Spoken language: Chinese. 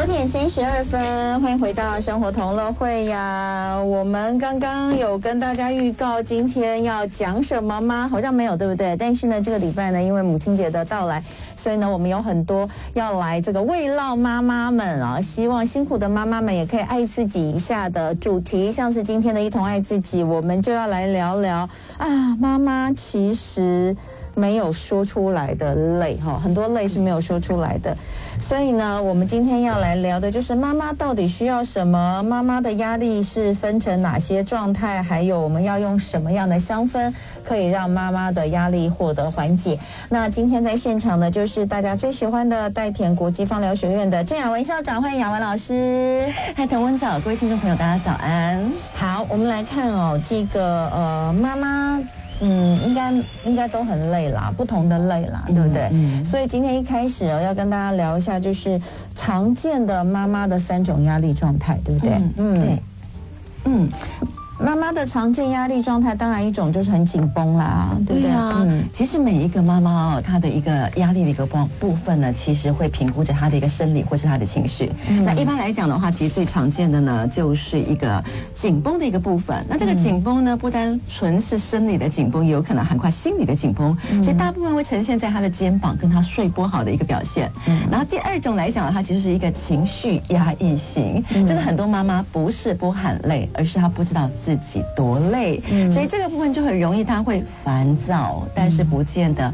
9:32，欢迎回到生活同乐会呀。我们刚刚有跟大家预告今天要讲什么吗？好像没有，对不对？但是呢，这个礼拜呢，因为母亲节的到来，所以呢，我们有很多要来这个慰劳妈妈们啊，希望辛苦的妈妈们也可以爱自己一下的主题，像是今天的一同爱自己，我们就要来聊聊啊，妈妈其实没有说出来的泪哈，很多泪是没有说出来的，所以呢，我们今天要来聊的就是妈妈到底需要什么，妈妈的压力是分成哪些状态，还有我们要用什么样的香氛可以让妈妈的压力获得缓解。那今天在现场呢，就是大家最喜欢的代田国际芳疗学院的郑雅文校长，欢迎雅文老师。 嗨，童文早，各位听众朋友，大家早安。 好，我们来看哦，这个妈妈。应该都很累啦，不同的累啦，对不对？所以今天一开始要跟大家聊一下，就是常见的妈妈的3种压力状态，对不对？对，妈妈的常见压力状态，当然一种就是很紧绷啦，对不对？ 其实每一个妈妈她的一个压力的一个部分呢，其实会评估着她的一个生理或是她的情绪。那一般来讲的话，其实最常见的呢，就是一个紧绷的一个部分。那这个紧绷呢，不单纯是生理的紧绷，也有可能涵盖心理的紧绷，所以大部分会呈现在她的肩膀跟她睡不好的一个表现。然后第二种来讲的话，其实是一个情绪压抑型，真的很多妈妈不是不喊累，而是她不知道自己多累，所以这个部分就很容易她会烦躁，但是不见得